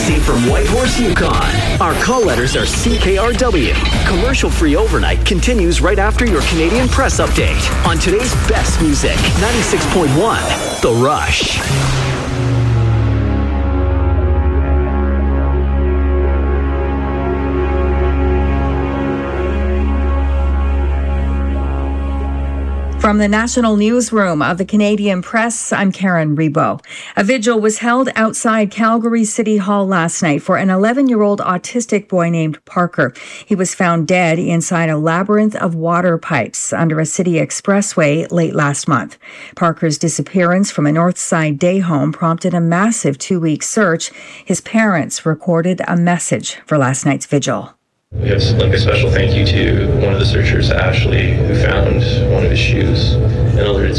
Broadcasting from Whitehorse, Yukon. Our call letters are CKRW. Commercial-free overnight continues right after your Canadian Press update on today's best music. 96.1, The Rush. From the National Newsroom of the Canadian Press, I'm Karen Rebo. A vigil was held outside Calgary City Hall last night for an 11-year-old autistic boy named Parker. He was found dead inside a labyrinth of water pipes under a city expressway late last month. Parker's disappearance from a Northside day home prompted a massive 2-week search. His parents recorded a message for last night's vigil. We have a special thank you to one of the searchers, Ashley, who found one of his shoes and alerted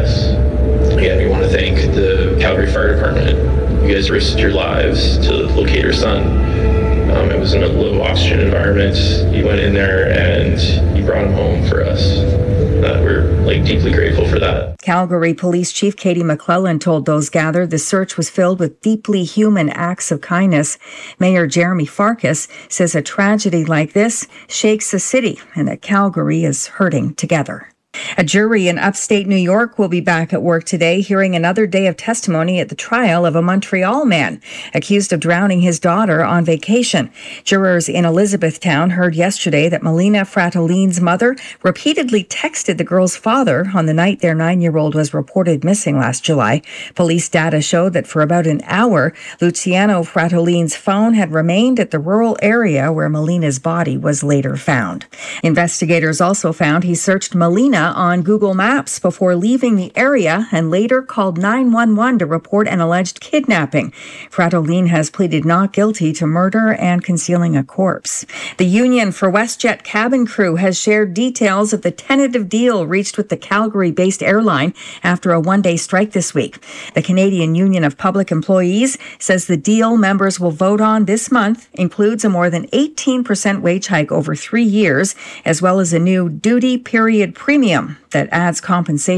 CPS. Again, we want to thank the Calgary Fire Department. You guys risked your lives to locate her son. It was in a low oxygen environment. You went in there and you brought him home for us. We're deeply grateful for that. Calgary Police Chief Katie McClellan told those gathered the search was filled with deeply human acts of kindness. Mayor Jeremy Farkas says a tragedy like this shakes a city and that Calgary is hurting together. A jury in upstate New York will be back at work today, hearing another day of testimony at the trial of a Montreal man accused of drowning his daughter on vacation. Jurors in Elizabethtown heard yesterday that Melina Fratoline's mother repeatedly texted the girl's father on the night their 9-year-old was reported missing last July. Police data showed that for about an hour, Luciano Fratoline's phone had remained at the rural area where Melina's body was later found. Investigators also found he searched Melina on Google Maps before leaving the area and later called 911 to report an alleged kidnapping. Fratoline has pleaded not guilty to murder and concealing a corpse. The Union for WestJet cabin crew has shared details of the tentative deal reached with the Calgary-based airline after a one-day strike this week. The Canadian Union of Public Employees says the deal members will vote on this month includes a more than 18% wage hike over 3 years, as well as a new duty period premium that adds compensation